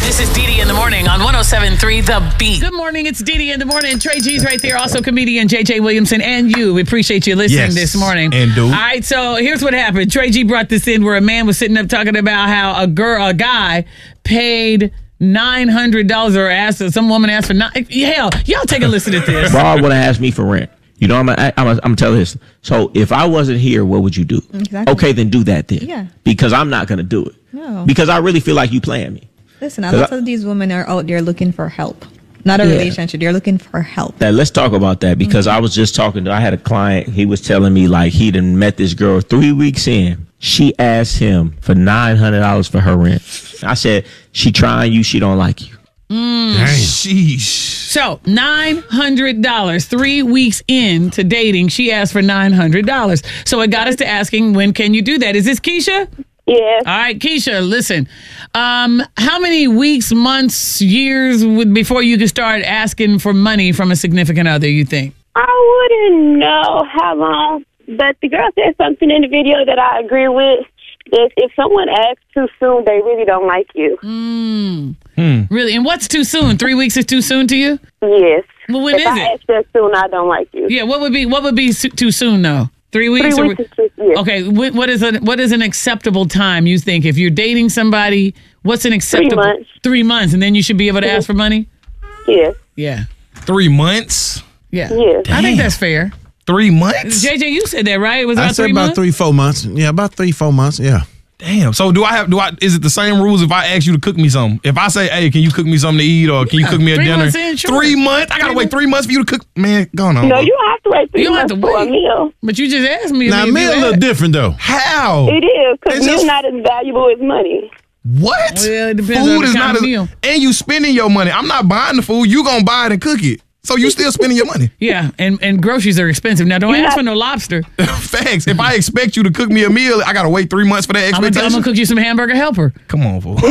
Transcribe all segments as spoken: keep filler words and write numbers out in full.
This is Dee Dee in the morning on one oh seven point three The Beat. Good morning. It's Dee Dee in the morning. Trey G's right there. Also comedian J J Williamson and you. We appreciate you listening yes. this morning. And do. All right. So here's what happened. Trey G brought this in where a man was sitting up talking about how a girl, a guy paid nine hundred dollars or asked, some woman asked for nine. Hell, y'all take a listen to this. Bob would have asked me for rent. You know, I'm gonna, I'm gonna, I'm gonna tell this. So if I wasn't here, what would you do? Exactly. Okay, then do that then. Yeah. Because I'm not gonna do it. No. Because I really feel like you playing me. Listen, a lot of these women are out there looking for help. Not a yeah. relationship. They're looking for help. Now, let's talk about that because mm-hmm. I was just talking to, I had a client. He was telling me like he done met this girl three weeks in. She asked him for nine hundred dollars for her rent. I said, she trying you. She don't like you. Mm. Dang. Sheesh. So nine hundred dollars, three weeks into dating, she asked for nine hundred dollars. So it got us to asking, when can you do that? Is this Keisha? Yes. All right, Keisha, listen. Um, how many weeks, months, years would, before you could start asking for money from a significant other, you think? I wouldn't know how long, but the girl said something in the video that I agree with. If, if someone asks too soon, they really don't like you. Mm. Hmm. Really? And what's too soon? Three weeks is too soon to you? Yes. Well, when if is I it? ask that soon, I don't like you. Yeah. What would be What would be su- too soon though? Three weeks. Three or, weeks is too, yes. Okay. What, what is a What is an acceptable time? You think if you're dating somebody, what's an acceptable? Three months. Three months, and then you should be able to ask for money. Yes. Yeah. Three months? Yeah. Yes. I think that's fair. Three months? J J, you said that, right? It was I about said three about months? three, four months. Yeah, about three, four months. Yeah. Damn. So do I have? Do I? Is it the same rules if I ask you to cook me something? If I say, "Hey, can you cook me something to eat?" or "Can you cook me a three dinner?" months in, sure. Three months. I gotta Three wait months. three months for you to cook. Man, go on. No, bro. you don't have to wait three You don't have months to for a wait. meal. But you just asked me. Now, if meal you a little asked. different, though. How? It is, because It's meal's just- not as valuable as money. What? Well, it depends food on the is kind not of as, meal. and you spending your money. I'm not buying the food. You gonna buy it and cook it. So you still spending your money. Yeah, and, and groceries are expensive. Now, don't You're ask not- for no lobster. Facts. If I expect you to cook me a meal, I gotta wait three months for that I'm gonna, I'm expectation. gonna cook you some hamburger helper. Come on, fool.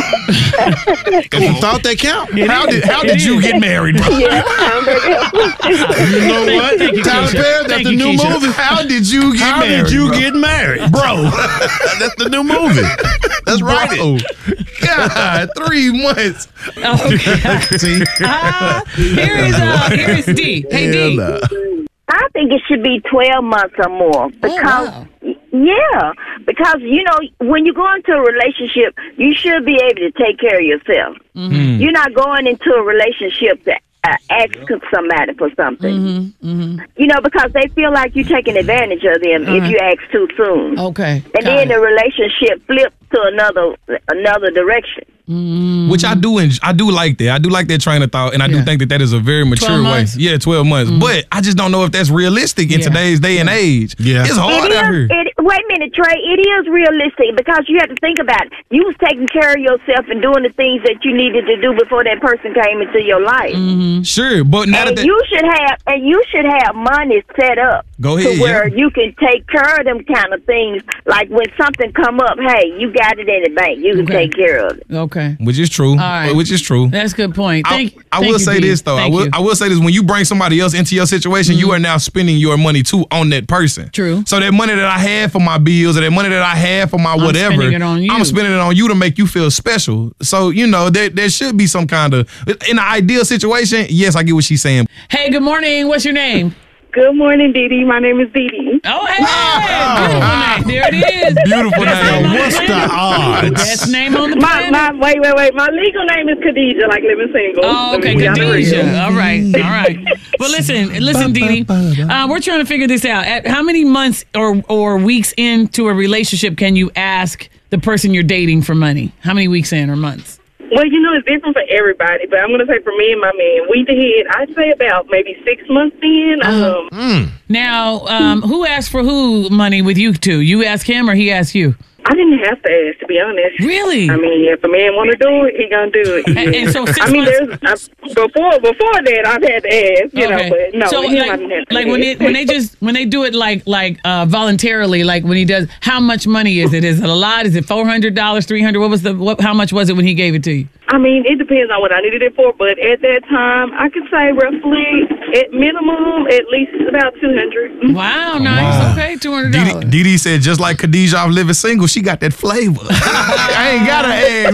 If you thought they count. How did how It did you is. get married, bro? Yeah, hamburger. You know what? Thank you, Tyler Keisha. Perry, that's Thank the you, new Keisha. movie. How did you get How married? did you bro? get married? Bro, That's the new movie. Let's write bro. it. God, three months. Okay. See? Ah, here is uh, here is D. Hey D. Hell, uh, I think it should be twelve months or more because, wow. yeah, because, you know, when you go into a relationship, you should be able to take care of yourself. Mm-hmm. You're not going into a relationship to uh, ask somebody for something. Mm-hmm. Mm-hmm. You know, because they feel like you're taking advantage of them Uh-huh. if you ask too soon. Okay. And got then it. the relationship flips to another another direction. Which I do, and I do like that. I do like that train of thought, and I Yeah. do think that that is a very mature twelve way. months? Yeah, twelve months. But I just don't know if that's realistic in Yeah. today's day and age. Yeah. It's hard It out here. is, it, wait a minute, Trey. It is realistic because you have to think about it. You was taking care of yourself and doing the things that you needed to do before that person came into your life. Sure, but now And that, you should have, and you should have money set up Go ahead, to where yeah. you can take care of them kind of things. Like when something come up, hey, you got it in the bank. You can Okay. take care of it. Okay. which is true. right. Which is true. That's a good point. Thank, I, I thank will you, say D. this though. Thank I will you. I will say this: when you bring somebody else into your situation, you are now spending your money too on that person. True. So that money that I had for my bills, or that money that I had for my I'm whatever, spending it on you. I'm spending it on you to make you feel special. So you know there there should be some kind of, in an ideal situation. Yes, I get what she's saying. Hey, good morning. What's your name? Good morning, Dee Dee. My name is Dee Dee. Oh, hey. Beautiful name. There it is. Beautiful Best name. on the What's the planet. odds? Best name on the My, planet. my, wait, wait, wait. My legal name is Khadijah, like living single. Oh, Let me okay, be honest with you. Khadijah. All right, all right. Well, listen, listen, Dee Dee. Uh, we're trying to figure this out. At how many months or or weeks into a relationship can you ask the person you're dating for money? How many weeks in or months? Well, you know, it's different for everybody, but I'm going to say for me and my man, we did, I'd say about maybe six months in. Uh-huh. Um, Now, um, who asked for who money with you two? You ask him or he asked you? I didn't have to ask, to be honest. Really? I mean, if a man want to do it, he going to do it. And- and so six I mean, months- there's, I, before before that, I've had to ask, you know, but no, so with him, I like, didn't have to like ask. when they when they just when they do it like like uh, voluntarily, like when he does, how much money is it? Is it a lot? Is it four hundred dollars, three hundred? What was the what? How much was it when he gave it to you? I mean, it depends on what I needed it for, but at that time, I could say roughly, at minimum, at least about two hundred. Wow, nice. Wow. Okay, two hundred Dee dollars. Dee Dee said, just like Khadijah off Living Single, she got that flavor. I ain't got to ask.